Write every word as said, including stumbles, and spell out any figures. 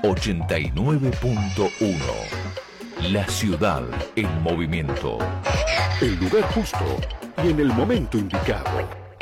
ochenta y nueve punto uno. La ciudad en movimiento. El lugar justo y en el momento indicado.